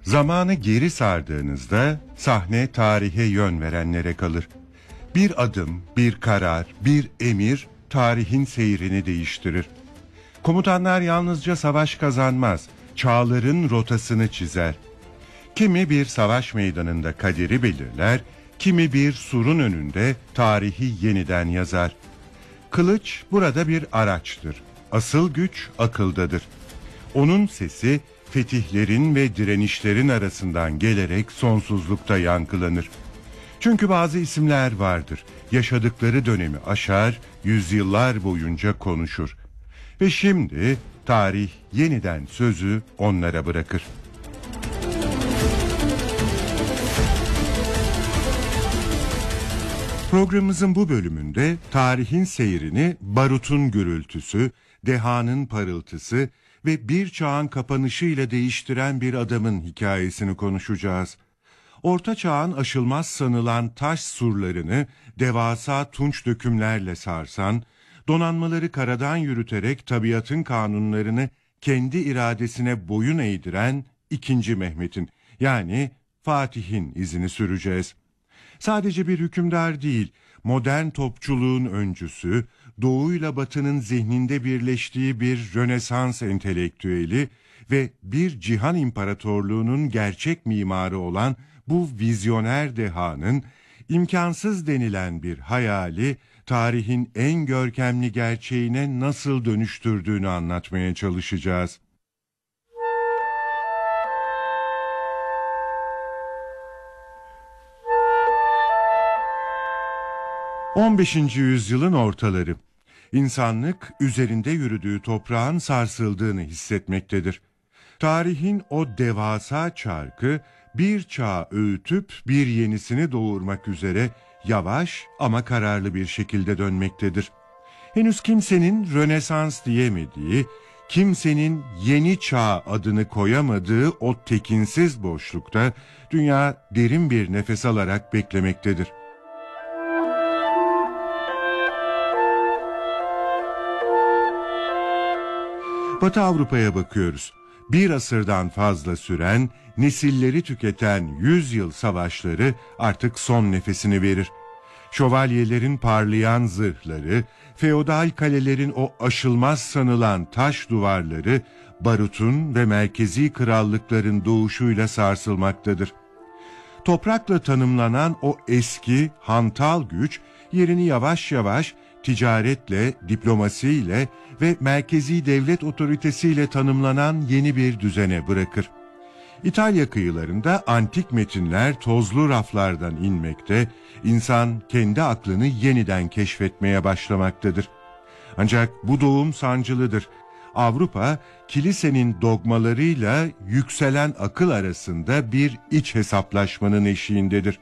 Zamanı geri sardığınızda sahne tarihe yön verenlere kalır. Bir adım, bir karar, bir emir tarihin seyrini değiştirir. Komutanlar yalnızca savaş kazanmaz, çağların rotasını çizer. Kimi bir savaş meydanında kaderi belirler, kimi bir surun önünde tarihi yeniden yazar. Kılıç burada bir araçtır. Asıl güç akıldadır. Onun sesi fetihlerin ve direnişlerin arasından gelerek sonsuzlukta yankılanır. Çünkü bazı isimler vardır. Yaşadıkları dönemi aşar, yüzyıllar boyunca konuşur. Ve şimdi tarih yeniden sözü onlara bırakır. Programımızın bu bölümünde tarihin seyrini barutun gürültüsü, dehanın parıltısı ve bir çağın kapanışıyla değiştiren bir adamın hikayesini konuşacağız. Orta Çağ'ın aşılmaz sanılan taş surlarını devasa tunç dökümlerle sarsan, donanmaları karadan yürüterek tabiatın kanunlarını kendi iradesine boyun eğdiren 2. Mehmet'in yani Fatih'in izini süreceğiz. Sadece bir hükümdar değil, modern topçuluğun öncüsü, doğuyla batının zihninde birleştiği bir Rönesans entelektüeli ve bir cihan imparatorluğunun gerçek mimarı olan bu vizyoner dehanın imkansız denilen bir hayali tarihin en görkemli gerçeğine nasıl dönüştürdüğünü anlatmaya çalışacağız. 15. yüzyılın ortaları. İnsanlık üzerinde yürüdüğü toprağın sarsıldığını hissetmektedir. Tarihin o devasa çarkı bir çağ öğütüp bir yenisini doğurmak üzere yavaş ama kararlı bir şekilde dönmektedir. Henüz kimsenin Rönesans diyemediği, kimsenin yeni çağ adını koyamadığı o tekinsiz boşlukta dünya derin bir nefes alarak beklemektedir. Batı Avrupa'ya bakıyoruz. Bir asırdan fazla süren, nesilleri tüketen 100 yıl savaşları artık son nefesini verir. Şövalyelerin parlayan zırhları, feodal kalelerin o aşılmaz sanılan taş duvarları, barutun ve merkezi krallıkların doğuşuyla sarsılmaktadır. Toprakla tanımlanan o eski, hantal güç, yerini yavaş yavaş ticaretle, diplomasiyle ve merkezi devlet otoritesiyle tanımlanan yeni bir düzene bırakır. İtalya kıyılarında antik metinler tozlu raflardan inmekte, insan kendi aklını yeniden keşfetmeye başlamaktadır. Ancak bu doğum sancılıdır. Avrupa, kilisenin dogmalarıyla yükselen akıl arasında bir iç hesaplaşmanın eşiğindedir.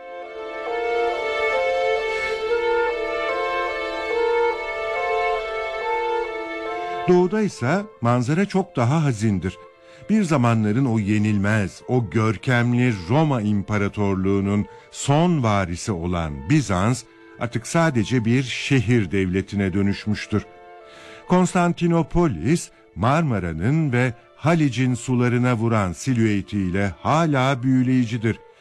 Doğuda ise manzara çok daha hazindir. Bir zamanların o yenilmez, o görkemli Roma İmparatorluğu'nun son varisi olan Bizans, artık sadece bir şehir devletine dönüşmüştür. Konstantinopolis, Marmara'nın ve Halic'in sularına vuran silüetiyle hala büyüleyicidir.